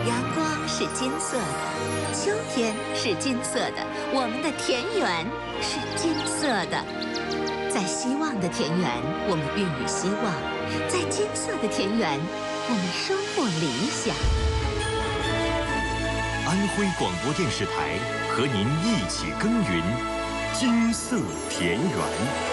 阳光是金色的，秋天是金色的，我们的田园是金色的。在希望的田园，我们孕育希望；在金色的田园，我们收获理想。 安徽广播电视台和您一起耕耘金色田园。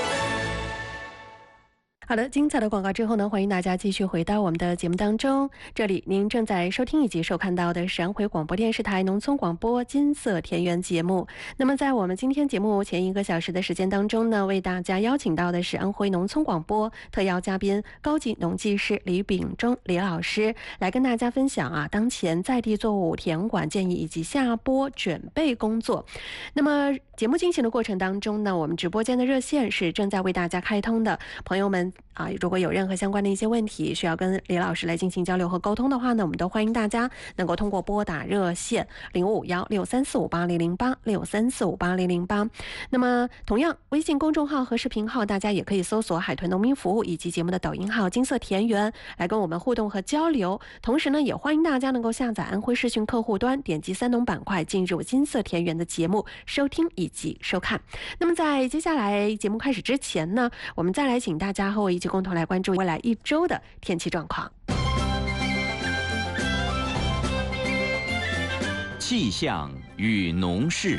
好的，精彩的广告之后呢，欢迎大家继续回到我们的节目当中。这里您正在收听以及收看到的是安徽广播电视台农村广播金色田园节目。那么在我们今天节目前1个小时的时间当中呢，为大家邀请到的是安徽农村广播特邀嘉宾高级农技师李秉忠李老师，来跟大家分享当前在地作物田管建议以及下播准备工作。那么节目进行的过程当中呢，我们直播间的热线是正在为大家开通的，朋友们如果有任何相关的一些问题需要跟李老师来进行交流和沟通的话呢，我们都欢迎大家能够通过拨打热线05516345800863458008。那么同样微信公众号和视频号大家也可以搜索海豚农民服务以及节目的抖音号金色田园来跟我们互动和交流。同时呢，也欢迎大家能够下载安徽视讯客户端，点击3农板块进入金色田园的节目收听以及收看。那么在接下来节目开始之前呢，我们再来请大家和我一起共同来关注未来1周的天气状况。 气象与农事。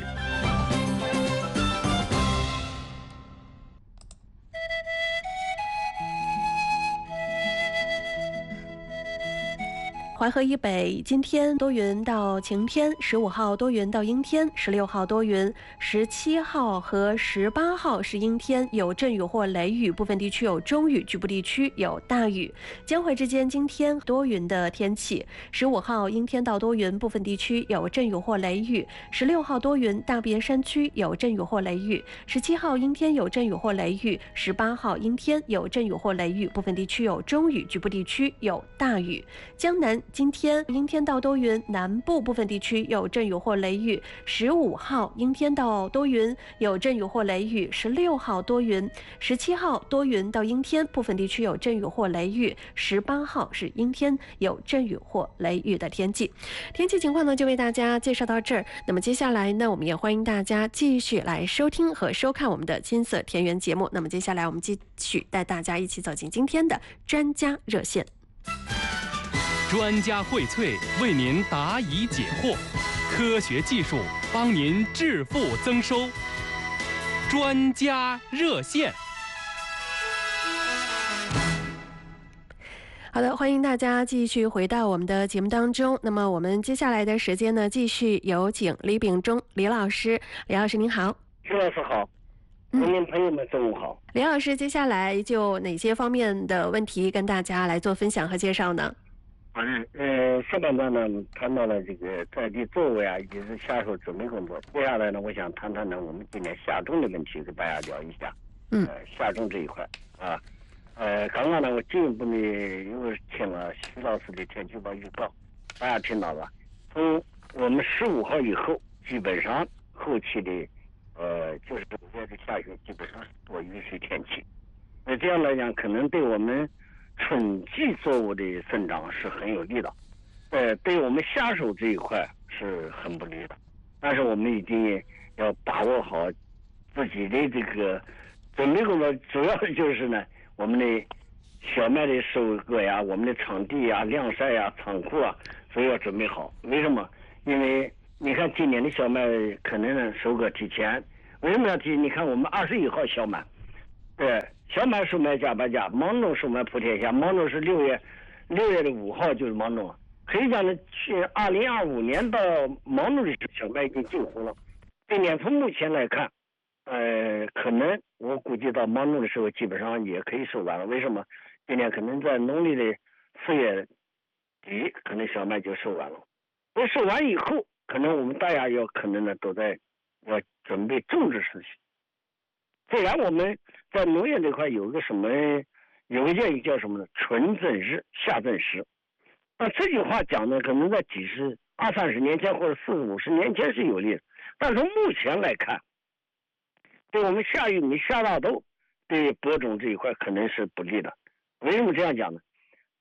淮河以北今天多云到晴天，15号多云到阴天，16号多云，17号和18号是阴天，有阵雨或雷雨，部分地区有中雨，局部地区有大雨。江淮之间今天多云的天气，15号阴天到多云，部分地区有阵雨或雷雨，16号多云，大别山区有阵雨或雷雨，17号阴天有阵雨或雷雨，18号阴天有阵雨或雷雨，部分地区有中雨，局部地区有大雨。江南今天阴天到多云，南部部分地区有阵雨或雷雨，15号阴天到多云，有阵雨或雷雨，16号多云，17号多云到阴天，部分地区有阵雨或雷雨，18号是阴天有阵雨或雷雨的天气。天气情况呢就为大家介绍到这儿。那么接下来呢，我们也欢迎大家继续来收听和收看我们的金色田园节目。那么接下来我们继续带大家一起走进今天的专家热线。 专家荟萃，为您答疑解惑，科学技术帮您致富增收。专家热线。 好的，欢迎大家继续回到我们的节目当中。那么我们接下来的时间呢，继续有请李秉忠李老师。李老师您好。 徐老师好，农民朋友们中午好。 李老师，接下来就哪些方面的问题跟大家来做分享和介绍呢？ 上半段呢谈到了这个在地作物以及是下手准备工作。接下来呢，我想谈谈呢我们今年下种的问题，给大家聊一下。下种这一块刚刚呢我进一步呢又听了徐老师的天气预报预告，大家听到了。从我们15号以后，基本上后期的就是9月的下雪，基本上是多雨水天气。那这样来讲，可能对我们春季作物的生长是很有利的，对我们下手这一块是很不利的。但是我们一定要把握好自己的这个准备工作，主要的就是呢，我们的小麦的收割呀，我们的场地呀、晾晒呀、仓库所以要准备好。为什么？因为你看今年的小麦可能呢收割提前，为什么要提？你看我们21号小麦，小麦收麦加八价，芒种收麦普天下。芒种是6月的5号就是芒种，可以讲呢，去2025年到芒种的时候，小麦已经进红了。今年从目前来看，可能我估计到芒种的时候，基本上也可以收完了。为什么？今年可能在农历的4月底，可能小麦就收完了。那收完以后，可能我们大家可能呢都要准备种植时期。虽然我们在农业这块有个谚语叫什么呢？春增日，夏增时。那这句话讲的可能在20-30年前或者40-50年前是有利的，但从目前来看，对我们下玉米、下大豆对播种这一块可能是不利的。为什么这样讲呢？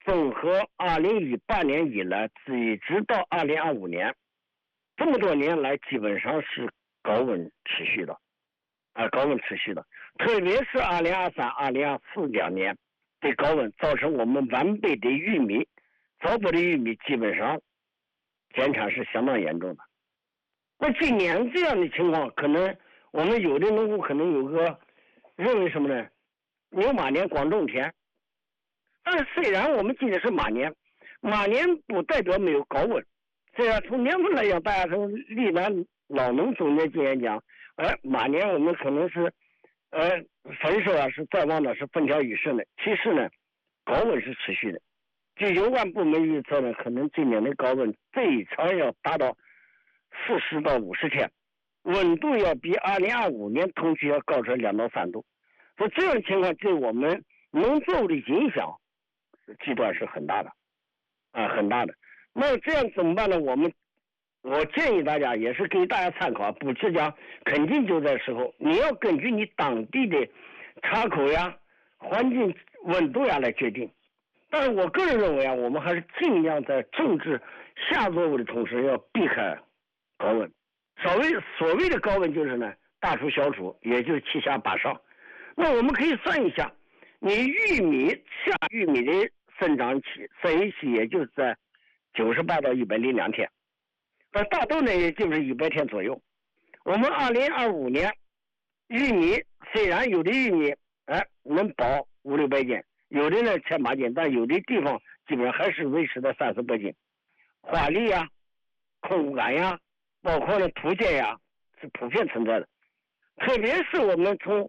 综合2018年以来一直到2025年，这么多年来基本上是高温持续的，高温持续的，特别是2023、2024两年对高温造成我们皖北的玉米、枣北的玉米基本上减产是相当严重的。那今年这样的情况，可能我们有的农户可能有个认为什么呢？牛马年广种田，但是虽然我们今年是马年，马年不代表没有高温。虽然从年份来讲，大家从历来老农总结经验讲，马年我们可能是，丰收啊是在望的是风调雨顺的。其实呢，高温是持续的。据有关部门预测呢，可能今年的高温最长要达到40到50天，温度要比2025年同期要高出2到3度。所以这种情况对我们农作物的影响极端是很大的，很大的。那这样怎么办呢？我建议大家也是给大家参考，不是讲肯定就在时候，你要根据你当地的茶口呀、环境温度呀来决定。但是我个人认为我们还是尽量在种植夏作物的同时要避开高温。所谓的高温就是呢，大除小除，也就是7下8上。那我们可以算一下，你玉米的生长期、生育期也就是在98到102天，那大豆呢也就是100天左右。我们2025年玉米虽然有的玉米能保500-600斤，有的呢7、8斤，但有的地方基本上还是维持在30多斤。花粒呀、空杆呀，包括了土疖呀，是普遍存在的。特别是我们从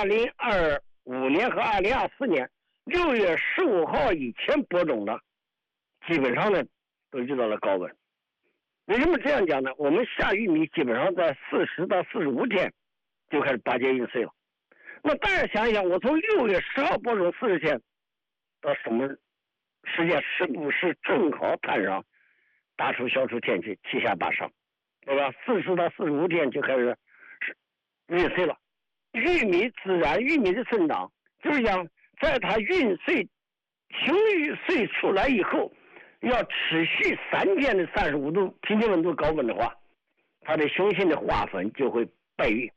2025年和2024年6月15号以前播种的，基本上呢都遇到了高温。为什么这样讲呢？我们下玉米基本上在40到45天就开始拔节孕穗了。那大家想一想，我从6月10号播种40天到什么时间，是不是正好摊上大除小除天气7下8上，对吧？40到45天就开始孕穗了。玉米的生长就是讲，在它孕穗雄育穗出来以后，要持续3天的35度平均温度高温的话，它的雄性的花粉就会败育，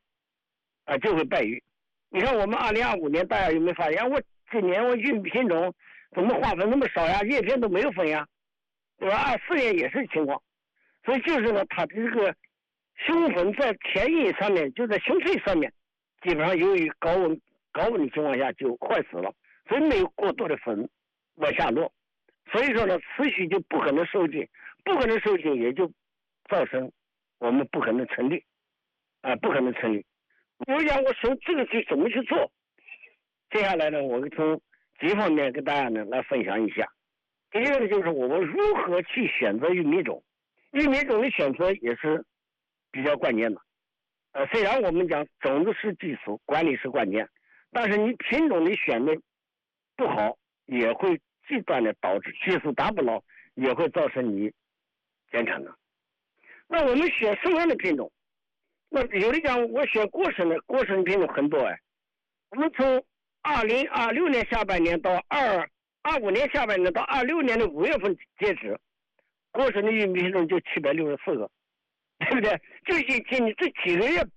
你看我们2025年，大家有没有发现？今年我玉米品种怎么花粉那么少呀？叶片都没有粉呀，对吧？24年也是情况，所以就是呢，它的这个雄粉在田叶上面，就在雄穗上面，基本上由于高温的情况下就坏死了，所以没有过多的粉往下落，所以说呢，持续就不可能收紧，也就造成我们不可能成立，不可能成立。我想我从这个去怎么去做？接下来呢，我从几方面跟大家呢来分享一下。第一个呢，就是我们如何去选择玉米种，玉米种的选择也是比较关键的。虽然我们讲种子是基础，管理是关键，但是你品种的选的不好，也会极端的导致技术达不到，也会造成你减产的。那我们选什么样的品种？那有的讲我选过剩的品种很多我们从2026年下半年到25年下半年到26年的5月份截止，过剩的玉米品种就764个，对不对？就这几个月